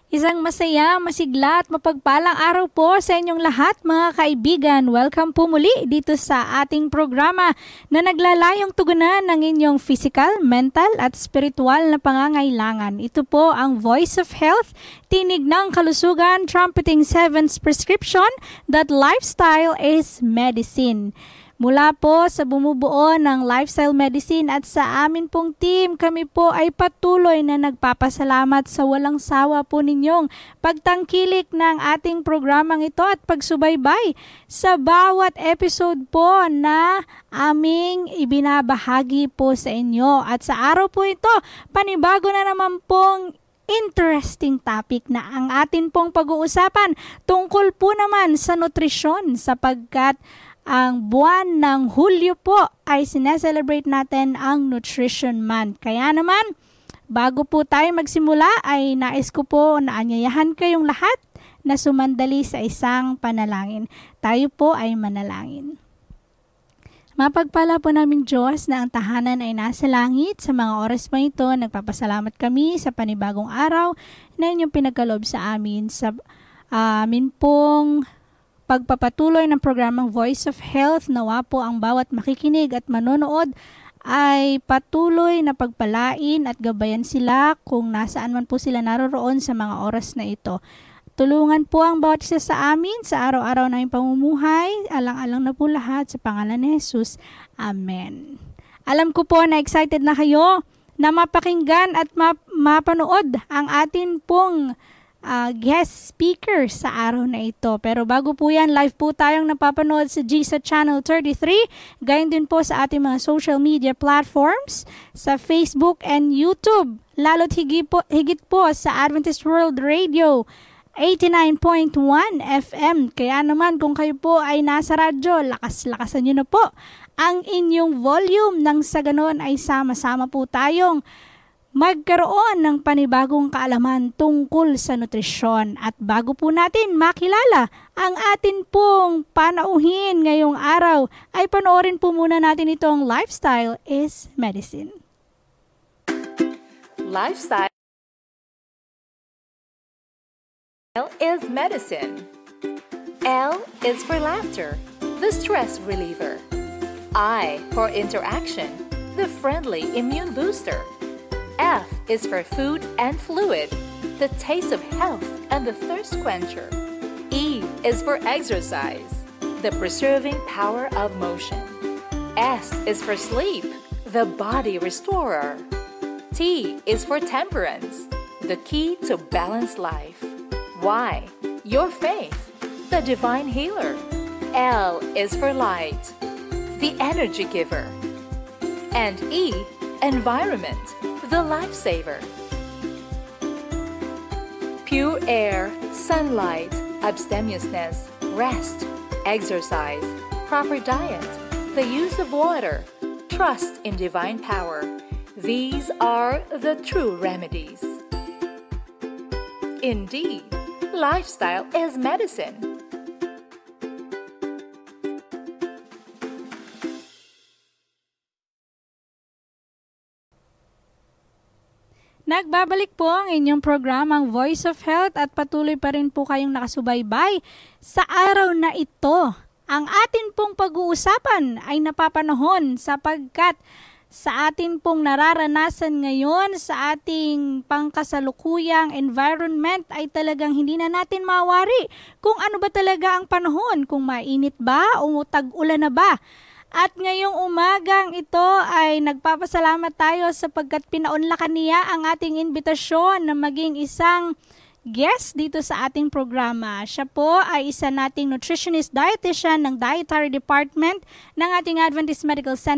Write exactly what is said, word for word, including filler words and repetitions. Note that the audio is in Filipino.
Isang masaya, masigla at mapagpalang araw po sa inyong lahat mga kaibigan. Welcome po muli dito sa ating programa na naglalayong tugunan ng inyong physical, mental at spiritual na pangangailangan. Ito po ang Voice of Health, tinig ng kalusugan, trumpeting seven's prescription that lifestyle is medicine. Mula po sa bumubuo ng Lifestyle Medicine at sa amin pong team, kami po ay patuloy na nagpapasalamat sa walang sawa po ninyong pagtangkilik ng ating programang ito at pagsubaybay sa bawat episode po na aming ibinabahagi po sa inyo. At sa araw po ito, panibago na naman pong interesting topic na ang atin pong pag-uusapan tungkol po naman sa nutrisyon sapagkat ang buwan ng Hulyo po ay sineselebrate natin ang Nutrition Month. Kaya naman, bago po tayo magsimula ay nais ko po na anyayahan kayong lahat na sumandali sa isang panalangin. Tayo po ay manalangin. Mapagpala po namin Diyos na ang tahanan ay nasa langit. Sa mga oras pa ito, nagpapasalamat kami sa panibagong araw na inyong pinagkaloob sa amin. Sa uh, amin pong pagpapatuloy ng programang Voice of Health, nawa po ang bawat makikinig at manonood ay patuloy na pagpalain at gabayan sila kung nasaan man po sila naroroon sa mga oras na ito. Tulungan po ang bawat isa sa amin sa araw-araw na pamumuhay. Alang-alang na po lahat sa pangalan ni Jesus. Amen. Alam ko po na excited na kayo na mapakinggan at map- mapanood ang atin pong Uh, guest speaker sa araw na ito. Pero bago po yan, live po tayong napapanood sa G S A Channel thirty-three. Gayon din po sa ating mga social media platforms, sa Facebook and YouTube. Lalo't higit po, higit po sa Adventist World Radio eighty-nine point one F M. Kaya naman kung kayo po ay nasa radyo, lakas-lakasan nyo na po ang inyong volume nang sa ganon ay sama-sama po tayong magkaroon ng panibagong kaalaman tungkol sa nutrisyon. At bago po natin makilala ang atin pong panauhin ngayong araw, ay panoorin po muna natin itong Lifestyle is Medicine. Lifestyle is medicine. L is for laughter, the stress reliever. I for interaction, the friendly immune booster. F is for food and fluid, the taste of health and the thirst quencher. E is for exercise, the preserving power of motion. S is for sleep, the body restorer. T is for temperance, the key to balanced life. Y, your faith, the divine healer. L is for light, the energy giver. And E, environment, the lifesaver. Pure air, sunlight, abstemiousness, rest, exercise, proper diet, the use of water, trust in divine power. These are the true remedies. Indeed, lifestyle is medicine. Nagbabalik po ang inyong programang Voice of Health at patuloy pa rin po kayong nakasubaybay sa araw na ito. Ang atin pong pag-uusapan ay napapanahon sapagkat sa atin pong nararanasan ngayon sa ating pangkasalukuyang environment ay talagang hindi na natin mawari kung ano ba talaga ang panahon, kung mainit ba o tag-ulan na ba. At ngayong umagang ito ay nagpapasalamat tayo sapagkat pinaunlakan niya ang ating imbitasyon na maging isang guest dito sa ating programa. Siya po ay isa nating nutritionist dietitian ng Dietary Department ng ating Adventist Medical Center